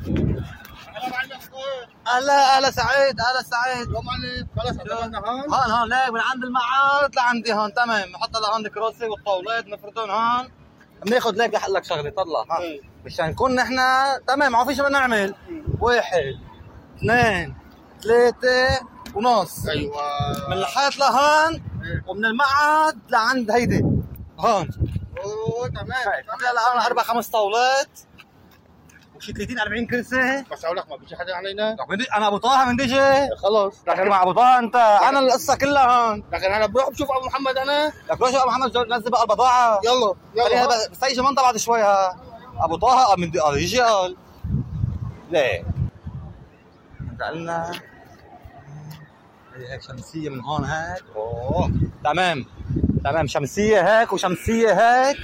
هلا سعيد، هلا سعيد. خلص اعتبرنا هون. هون ليك من عند المعاد لعندي هون، تمام. نحط لهون الكراسي والطاولات نفردهم هون. بناخذ ليك رح اقول لك شغله، طلع ها مشان نكون نحن تمام. ما في شيء بدنا نعمل. 1 2 3 ونص. ايوه من الحيط لهون ومن المعاد لعند هيدي هون. اوه تمام. هلا 4 5 طاولات وشي 30 40 كرسي. بس اقول لك ما بيجي حدا علينا. انا ابو طه من ديجي. خلص لكن مع ابو طه انت انا القصه كلها هون. لكن انا بروح بشوف ابو محمد. انا لك روح ابو محمد نزل بقى البضاعه. يلا بس يجي منطقه بعد شوي. ها ابو طه من يجي قال ليه قالنا هيك شمسيه من هون هيك. اوه تمام شمسيه هيك وشمسيه هيك.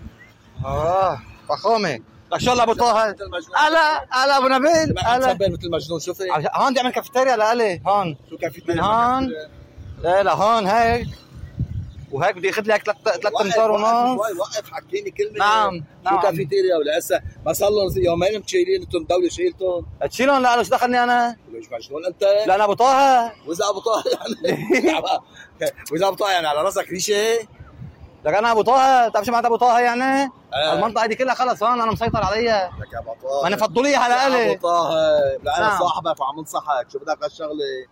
فخامه. لك شو ابو طه. هلا ابو نبيل. هلا مثل مجنون. شوفي هون بدي اعمل كافيتيريا لالي هون. شو كافيتيريا من هون لا هون هيك وهيك بدي اخذ لك 3 امتار ونص. وقف حكيني كلمه. نعم شو كافيتيريا ولا هسه ما صار لهم يومين متشيلين انتم الدوله شيلتهم. تشيلهم. لا شو دخلني انا؟ ليش مجنون انت؟ لا انا ابو طه. واذا ابو طه يعني واذا ابو طه يعني على راسك ريشه. لك انا ابو طه. بتعرف شو معناتها ابو طه يعني؟ المنطقه دي كلها خلص هون انا مسيطر عليها. لك يا ابو طه. ما انا فضوا لي على الي. ابو طه لا انا صاحبك وعم انصحك. شو بدك هالشغله؟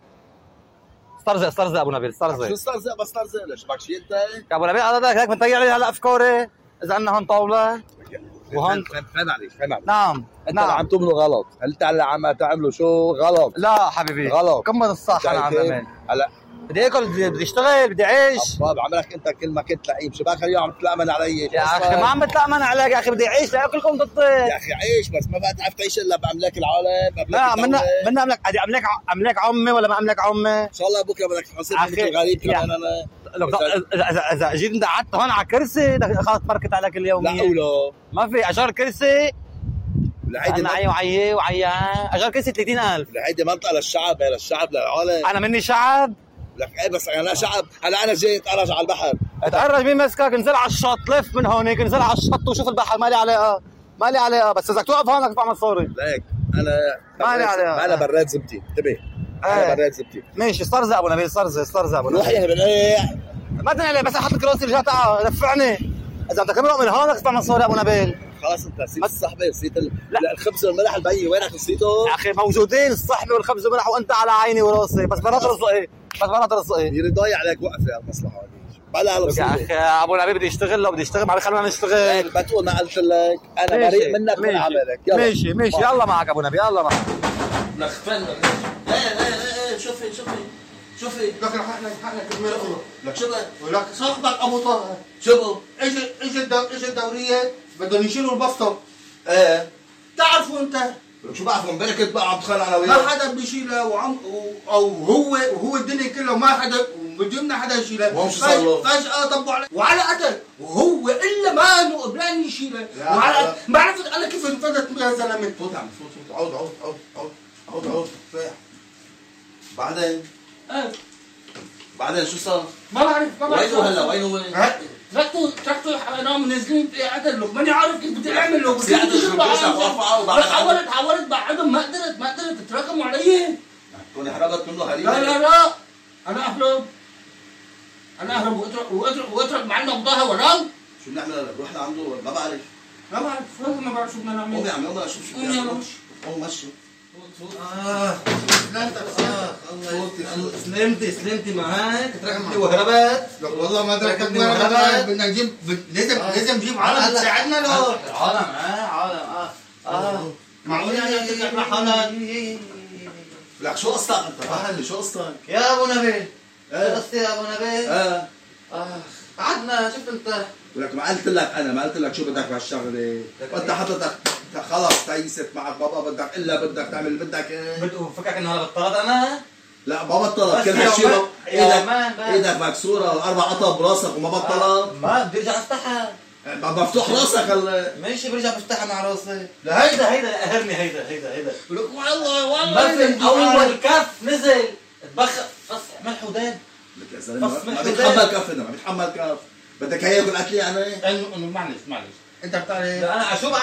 استرزق ابو نبيل استرزق. شو استرزق ليش بدك شيء انت؟ يا ابو نبيل هذا هيك بنطيع لي هلا افكاري. اذا عندنا هون طاوله وهون فهم عليك. نعم انت اللي عم تعمله غلط. انت اللي عم تعمله شو غلط. لا حبيبي غلط. كمل الصح. انا عم بعمل هلا بدي اكل بدي اشتغل بدي اعيش. طب عملك انت كل ما كنت لعيب. شو باك اليوم عم تتلامن علي يا اخي ما عم بتلامن عليك يا اخي. بدي اعيش لاكلكم ضدي يا اخي عيش. بس ما بقى تعرف تعيش الا باملاك العالم. لا منا املاك عمي ولا ما املاك عمي. ان شاء الله بكره بدك تحاسبني مثل غريب كمان انا. اذا اجيت انت قعدت هون على كرسي خلص بركت عليك اليوميه. لا ولا ما في اجار كرسي. هيدي وعيه اجار كرسي 30,000. هيدي منطقه للشعب. هي للشعب للعالم. انا مني شعب. لك ايه بس انا شعب. هلا انا جاي اتعرج على البحر. اتعرج مين مسكك؟ انزل على الشط. لف من هونيك انزل على الشط وشوف البحر. ما لي علاقه بس اذا توقف هون بدك تدفع مصاري. ليك انا ما لي علاقه. انا براد زبدي. انتبه انا براد زبدي. ماشي استرزق ابو نبيل. استرزق ابو نبيل. روح يا بنيه. ما تنقلي بس احط لك راسي رجعت دفعني. اذا بدك تمرق من هون بدك تدفع مصاري ابو نبيل. خلاص انت نسيت الصحبه. نسيت الخبز والملح البي. وينك نسيته؟ يا اخي موجودين الصحبه والخبز والملح وانت على عيني وراسي. بس مرات رزقي يريد ضايع عليك وقفه المصلحه هذه. بلا يا اخي ابو نبيل بدي اشتغل. لو بدي اشتغل ما خلونا نشتغل. بتقول ما قلت لك انا بريء منك من عملك. يلا ماشي يلا معك ابو نبيل. يلا معك. لك فن. ايه شوفي لك حقنا كلمه اخرى. لك شو لك صاحبك ابو طه. شو اجى الدوريه بدهم يشيلوا البسطه. ايه تعرفوا انت. شو بعرفوا امبارح كنت بقى عم تخانق انا وياه. ما حدا بيشيلها وهو الدنيا كلها ما حدا بدنا حدا يشيلها. فجأة طبوا عليه وعلى قتل وهو الا ما قبلان يشيلها. وعلى ما عرفت انا كيف انفذت يا زلمه. صوت عم صوت. عود بعدين شو صار؟ ما بعرف وينه هلا وينه تركته نام نازلين قتل له. ماني عارف كيف بدي اعمل له. حاولت بعدهم ما قدرت تراكموا علي. تكوني هربت منه هريبه. لا انا اهرب واترك معنا بضاها وراه. شو بنعمل؟ نروح لعنده ما بعرف ما بعرف شو بدنا نعمل. قومي عم يلا شوف شو يلا مشي. سلمتي معك تركتني وهربت. والله ما تركتني وهربت. بدنا نجيب لازم نجيب عالم تساعدنا له. عالم معقول يعني ترجع لحالك. لك شو قصتك انت؟ فهمني شو قصتك؟ يا ابو نبيل. شو قصتي يا ابو نبيل؟ قعدنا شفت انت. لك ما قلت لك شو بدك بهالشغله. وانت حضرتك خلص تيست معك بابا بدك تعمل اللي بدك ايه. فكرك انه هلا بطلت انا؟ لا ما بطلت. كل هالشيء ايدك مكسوره والاربع قطع براسك وما بطلت. ما بدي ارجع افتحها. مفتوح راسك ماشي برجع بفتحها مع راسي. لا هيدا قهرني. هيدا والله ما في اول كف نزل اتبخر فص ملح وداب. لك يا زلمه ما بيتحمل كف. ما بيتحمل كف. بدك هي ياكل اكل يعني. انه معلش انت بتعرف. انا اشوف